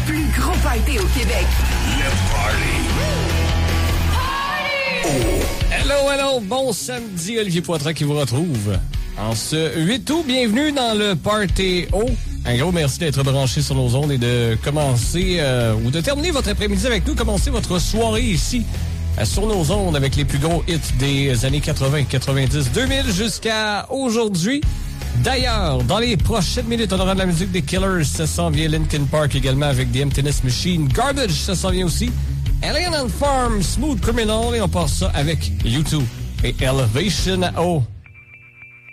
plus gros party au Québec. Le Party. Hello, bon samedi, Olivier Poitras qui vous retrouve en ce 8 août. Bienvenue dans le Party O. Un gros merci d'être branché sur nos ondes et de commencer ou de terminer votre après-midi avec nous, commencer votre soirée ici sur nos ondes avec les plus gros hits des années 80, 90, 2000 jusqu'à aujourd'hui. D'ailleurs, dans les prochaines minutes, on aura de la musique des Killers, ça s'en vient. Linkin Park également avec The Emptiness Machine. Garbage, ça s'en vient aussi. Alien and Farm, Smooth Criminal, et on passe ça avec U2 et Elevation O.